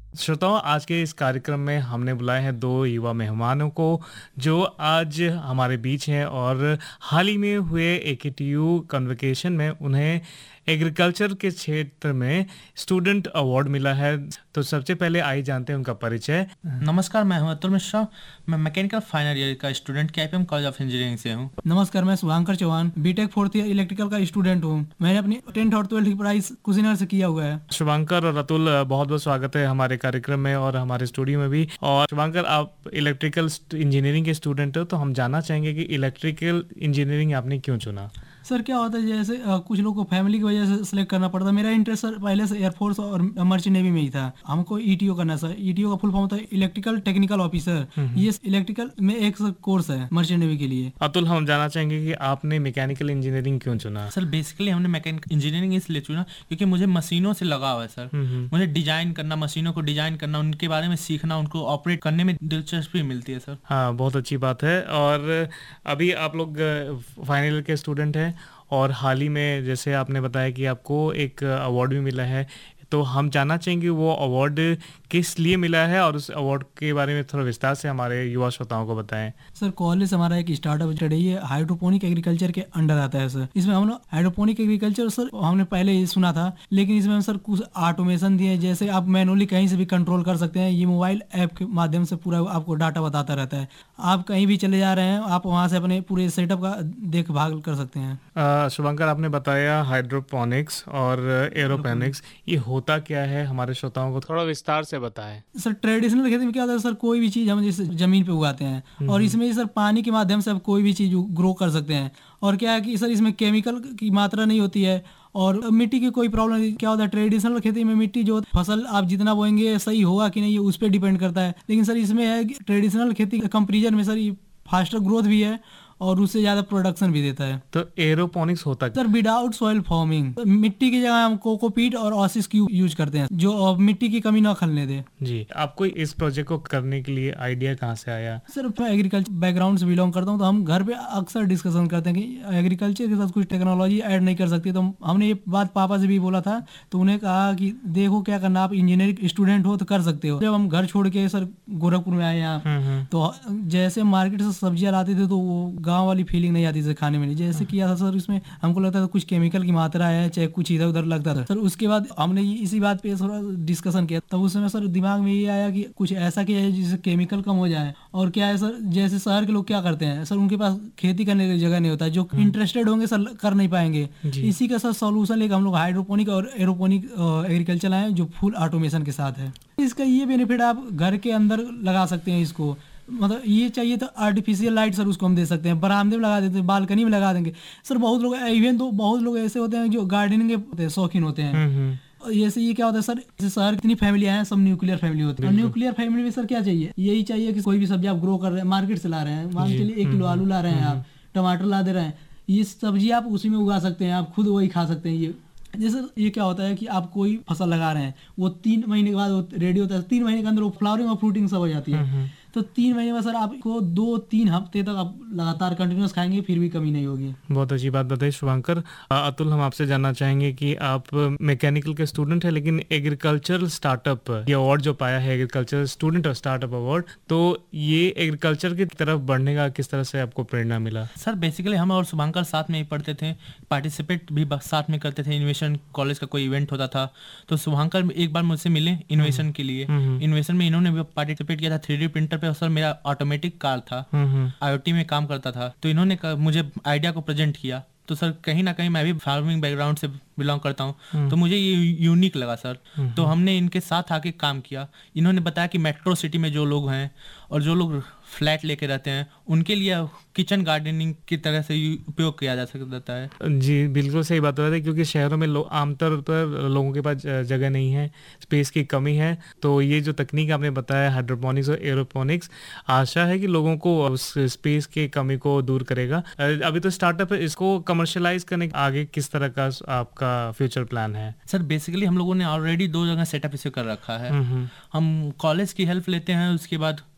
श्रोताओं, आज के इस कार्यक्रम में हमने बुलाए हैं दो युवा मेहमानों को जो आज हमारे बीच हैं और हाल ही में हुए AKTU कन्वोकेशन में उन्हें एग्रीकल्चर के क्षेत्र में स्टूडेंट अवार्ड मिला है। तो सबसे पहले आइए जानते हैं उनका परिचय। नमस्कार, मैं हूं अतुल मिश्रा। मैं मैकेनिकल फाइनल ईयर का student KIPM college of engineering से हूं। नमस्कार, मैं Shubhankar Chauhan BTech 4th year electrical का स्टूडेंट हूं। मैंने अपनी 10th और 12th की पढ़ाई कुशीनगर से किया हुआ है। शुभांकर और अतुल, बहुत बहुत स्वागत है हमारे कार्यक्रम में और हमारे स्टूडियो में भी। और शुभांकर, आप इलेक्ट्रिकल इंजीनियरिंग के स्टूडेंट हो, तो हम जानना चाहेंगे कि इलेक्ट्रिकल इंजीनियरिंग आपने क्यों चुना? सर, क्या होता है जैसे कुछ लोगों को फैमिली की वजह से सिलेक्ट करना पड़ता है। मेरा इंटरेस्ट सर पहले से एयरफोर्स और मर्चेंट नेवी में ही था। हमको ETO करना सर। ETO का फुल फॉर्म होता है इलेक्ट्रिकल टेक्निकल ऑफिसर। ये इलेक्ट्रिकल में एक कोर्स है मर्चेंट नेवी के लिए। अतुल, हम जानना चाहेंगे कि आपने मैकेनिकल इंजीनियरिंग क्यों चुना? सर बेसिकली हमने मैकेनिकल इंजीनियरिंग इसलिए चुना क्योंकि मुझे मशीनों से लगाव है सर। मुझे डिजाइन करना, मशीनों को डिजाइन करना, उनके बारे में सीखना, उनको ऑपरेट करने में दिलचस्पी मिलती है सर। हाँ, बहुत अच्छी बात है। और अभी आप लोग फाइनल ईयर के स्टूडेंट हैं और हाल ही में जैसे आपने बताया कि आपको एक अवार्ड भी मिला है, तो हम जानना चाहेंगे वो अवार्ड किस लिए मिला है और उस अवार्ड के बारे में थोड़ा विस्तार से हमारे युवा श्रोताओं को बताएं। सर, कॉलेज हमारा एक स्टार्टअप स्टडी है, हाइड्रोपोनिक एग्रीकल्चर के अंडर आता है सर। इसमें हम लोग हाइड्रोपोनिक एग्रीकल्चर सर हमने पहले ही सुना था, लेकिन इसमें हम सर कुछ ऑटोमेशन दिए, जैसे आप मैनुअली कहीं से भी कंट्रोल कर सकते हैं। ये मोबाइल ऐप के माध्यम से पूरा आपको डाटा बताता रहता है। आप कहीं भी चले जा रहे हैं, आप वहाँ से अपने पूरे सेटअप का देखभाल कर सकते हैं। शुभंकर, आपने बताया हाइड्रोपोनिक्स और एरोपोनिक्स, ये होता क्या है? हमारे श्रोताओं को थोड़ा विस्तार से बताएं। सर, ट्रेडिशनल खेती में क्या होता है सर, कोई भी चीज हम जैसे जमीन पे उगाते हैं और इसमें सर पानी के माध्यम से आप कोई भी चीज ग्रो कर सकते हैं। और क्या है कि सर इसमें केमिकल की मात्रा नहीं होती है और मिट्टी की कोई प्रॉब्लम नहीं। क्या होता है ट्रेडिशनल खेती में मिट्टी जो फसल आप जितना बोएंगे सही होगा कि नहीं, ये उस पर डिपेंड करता है। लेकिन सर इसमें है ट्रेडिशनल खेती कंपेरिजन में सर फास्टर ग्रोथ भी है और उससे ज्यादा प्रोडक्शन भी देता है। तो एरोपोनिक्स होता है सर विदाउट सॉइल फार्मिंग, मिट्टी की जगह हम कोकोपीट और ओसिस क्यूब यूज करते हैं जो मिट्टी की कमी ना खलने दे। जी, आपको इस प्रोजेक्ट को करने के लिए आइडिया कहाँ से आया? सर, मैं एग्रीकल्चर बैकग्राउंड से बिलोंग करता हूँ, तो हम घर पे अक्सर डिस्कशन करते हैं कि एग्रीकल्चर के साथ कुछ टेक्नोलॉजी ऐड नहीं कर सकती। तो हमने ये बात पापा से भी बोला था, तो उन्हें कहा कि देखो क्या करना, आप इंजीनियरिंग स्टूडेंट हो तो कर सकते हो। जब हम घर छोड़ के सर गोरखपुर में आए यहाँ, तो जैसे मार्केट से सब्जियां लाते थे तो वो गाँव वाली फीलिंग नहीं आती थी खाने में। जैसे किया था सर, इसमें हमको लगता था कुछ केमिकल की मात्रा है, चाहे कुछ इधर उधर लगता था सर। उसके बाद हमने इसी बात पे थोड़ा डिस्कशन किया, तब उस समय सर दिमाग में ये आया कि कुछ ऐसा किया है जिससे केमिकल कम हो जाए। और क्या है सर, जैसे शहर के लोग क्या करते हैं सर, उनके पास खेती करने की जगह नहीं होता, जो इंटरेस्टेड होंगे सर कर नहीं पाएंगे। इसी का सर सोल्यूशन लेकर हम लोग हाइड्रोपोनिक और एरोपोनिक एग्रीकल्चर आए जो फुल ऑटोमेशन के साथ है। इसका ये बेनिफिट आप घर के अंदर लगा सकते हैं इसको। मतलब ये चाहिए तो आर्टिफिशियल लाइट सर उसको हम दे सकते हैं, बरामदे में लगा देते हैं, बालकनी में लगा देंगे सर। बहुत लोग इवन तो बहुत लोग ऐसे होते हैं जो गार्डनिंग के शौकीन होते हैं। जैसे ये क्या होता है सर, जैसे शहर कितनी फैमिलियां हैं, सब न्यूक्लियर फैमिली होती है। न्यूक्लियर फैमिली में सर क्या चाहिए, यही चाहिए कि कोई भी सब्जी आप ग्रो कर रहे हैं, मार्केट से ला रहे हैं, मान के चलिए 1 किलो आलू ला रहे हैं, आप टमाटर ला दे रहे हैं, ये सब्जी आप उसी में उगा सकते हैं, आप खुद वही खा सकते हैं। ये जैसे ये क्या होता है कि आप कोई फसल लगा रहे हैं, वो 3 महीने के बाद वो रेडी होता है, 3 महीने के अंदर वो फ्लावरिंग और फ्रूटिंग सब हो जाती है। तो 3 महीने में सर आपको 2-3 हफ्ते तक आप लगातार कंटिन्यूस खाएंगे, फिर भी कमी नहीं होगी। बहुत अच्छी बात बताई शुभांकर। अतुल, हम आपसे जानना चाहेंगे कि आप मैकेनिकल के स्टूडेंट हैं, लेकिन एग्रीकल्चरल स्टार्टअप ये अवार्ड जो पाया है, एग्रीकल्चर स्टूडेंट और स्टार्टअप अवार्ड, तो ये एग्रीकल्चर की तरफ बढ़ने का किस तरह से आपको प्रेरणा मिला? सर बेसिकली हम और शुभांकर साथ में ही पढ़ते थे, पार्टिसिपेट भी साथ में करते थे। इनोवेशन कॉलेज का कोई इवेंट होता था तो शुभांकर एक बार मुझसे मिले इनोवेशन के लिए। इनोवेशन में इन्होंने भी पार्टिसिपेट किया था 3D प्रिंटर पे। सर मेरा ऑटोमेटिक कार था, IoT में काम करता था, तो इन्होंने मुझे आइडिया को प्रेजेंट किया। तो सर कहीं ना कहीं मैं भी फार्मिंग बैकग्राउंड से बिलोंग करता हूँ, तो मुझे ये यूनिक लगा सर। तो हमने इनके साथ आके काम किया। इन्होंने बताया कि मेट्रो सिटी में जो लोग हैं और जो लोग फ्लैट लेके रहते हैं, उनके लिए किचन गार्डनिंग की तरह से उपयोग किया जा सकता है। जी, बिल्कुल सही बात है, क्योंकि शहरों में आमतौर पर लोगों के पास जगह नहीं है, स्पेस की कमी है। तो ये जो तकनीक आपने बताया हाइड्रोपोनिक्स और एरोपोनिक्स, आशा है कि लोगों को उस स्पेस की कमी को दूर करेगा। अभी तो स्टार्टअप है, इसको कमर्शियलाइज करने आगे किस तरह का आपका फ्यूचर प्लान है? सर बेसिकली हम लोगों ने ऑलरेडी 2 जगह सेटअप इसे कर रखा है। हम कॉलेज की हेल्प लेते हैं, उसके बाद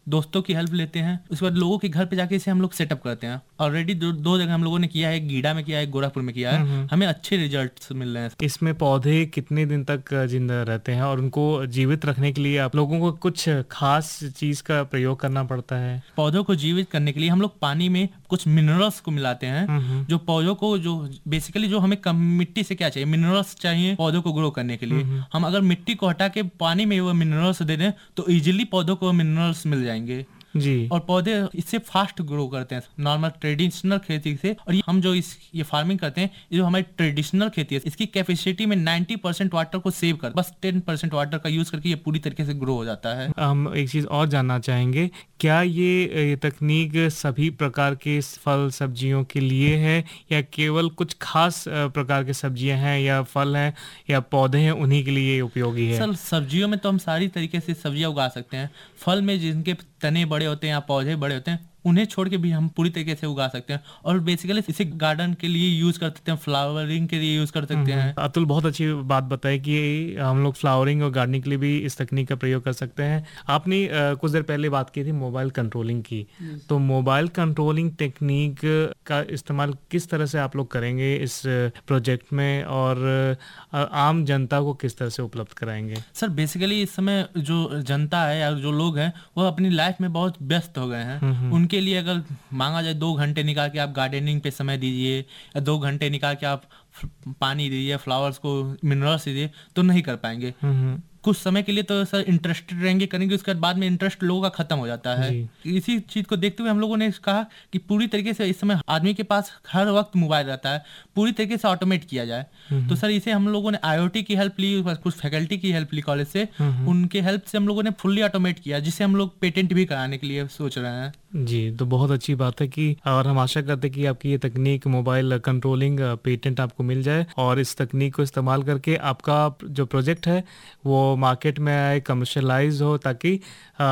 दोस्तों की हेल्प लेते हैं, उसके बाद लोगों के घर पे जाके इसे हम लोग सेटअप करते हैं। ऑलरेडी दो जगह हम लोगों ने किया है, गीडा में किया है, गोरखपुर में किया है, हमें अच्छे रिजल्ट्स मिल रहे हैं। इसमें पौधे कितने दिन तक जिंदा रहते हैं और उनको जीवित रखने के लिए आप लोगों को कुछ खास चीज का प्रयोग करना पड़ता है? पौधों को जीवित करने के लिए हम लोग पानी में कुछ मिनरल्स को मिलाते हैं, जो पौधों को, जो बेसिकली जो हमें कम मिट्टी से क्या चाहिए, मिनरल्स चाहिए पौधों को ग्रो करने के लिए। हम अगर मिट्टी को हटा के पानी में वो मिनरल्स दे दें तो इजीली पौधों को मिनरल्स मिल जाएंगे जी, और पौधे इससे फास्ट ग्रो करते हैं नॉर्मल ट्रेडिशनल खेती से। और हम जो ये फार्मिंग करते हैं, ये जो हमारी ट्रेडिशनल खेती है, इसकी कैपेसिटी में 90% वाटर को सेव कर, बस 10% वाटर का यूज करके ये पूरी तरीके से ग्रो हो जाता है। हम एक चीज और जानना चाहेंगे, क्या ये तकनीक सभी प्रकार के फल सब्जियों के लिए है या केवल कुछ खास प्रकार के सब्जियां हैं या फल हैं या पौधे हैं उन्हीं के लिए उपयोगी है? सर सब्जियों में तो हम सारी तरीके से सब्जियां उगा सकते हैं। फल में जिनके तने बड़े होते हैं या पौधे बड़े होते हैं, उन्हें छोड़ के भी हम पूरी तरीके से उगा सकते हैं। और बेसिकली इसे गार्डन के लिए यूज कर सकते हैं, फ्लावरिंग के लिए यूज कर सकते हैं। अतुल बहुत अच्छी बात बताई कि हम लोग फ्लावरिंग और गार्डनिंग के लिए भी इस तकनीक का प्रयोग कर सकते हैं। आपने कुछ देर पहले बात की थी मोबाइल कंट्रोलिंग की, तो मोबाइल कंट्रोलिंग टेक्निक का इस्तेमाल किस तरह से आप लोग करेंगे इस प्रोजेक्ट में और आम जनता को किस तरह से उपलब्ध कराएंगे? सर बेसिकली इस समय जो जनता है या जो लोग हैं वो अपनी लाइफ में बहुत व्यस्त हो गए हैं। उनके लिए अगर मांगा जाए 2 घंटे निकाल के आप गार्डनिंग पे समय दीजिए या 2 घंटे निकाल के आप पानी दीजिए, फ्लावर्स को मिनरल्स दीजिए, तो नहीं कर पाएंगे। कुछ समय के लिए तो सर इंटरेस्टेड रहेंगे, करेंगे, उसके बाद में इंटरेस्ट लोगों का खत्म हो जाता है। इसी चीज को देखते हुए हम लोगों ने कहा कि पूरी तरीके से इस समय आदमी के पास हर वक्त मोबाइल रहता है, पूरी तरीके से ऑटोमेट किया जाए। तो सर इसे हम लोगों ने IoT की हेल्प ली, कुछ फैकल्टी की हेल्प ली कॉलेज से, उनके हेल्प से हम लोगों ने फुल्ली ऑटोमेट किया, जिसे हम लोग पेटेंट भी कराने के लिए सोच रहे हैं। जी, तो बहुत अच्छी बात है कि, और हम आशा करते हैं कि आपकी ये तकनीक मोबाइल कंट्रोलिंग पेटेंट आपको मिल जाए और इस तकनीक को इस्तेमाल करके आपका जो प्रोजेक्ट है वो मार्केट में आए, कमर्शलाइज हो, ताकि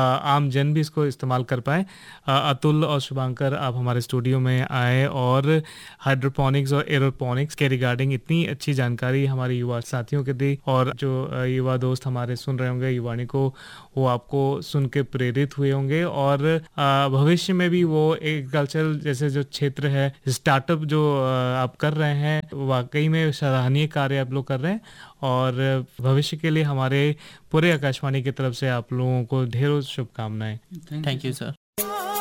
आम जन भी इसको इस्तेमाल कर पाए। अतुल और शुभांकर, आप हमारे स्टूडियो में आए और हाइड्रोपोनिक्स और एरोपोनिक्स के रिगार्डिंग इतनी अच्छी जानकारी हमारे युवा साथियों के दी, और जो युवा दोस्त हमारे सुन रहे होंगे युवाणी को, वो आपको सुन के प्रेरित हुए होंगे और भविष्य में भी वो एग्रीकल्चर जैसे जो क्षेत्र है, स्टार्टअप जो आप कर रहे हैं, वाकई में सराहनीय कार्य आप लोग कर रहे हैं। और भविष्य के लिए हमारे पूरे आकाशवाणी की तरफ से आप लोगों को ढेरों शुभकामनाएं। Thank you sir.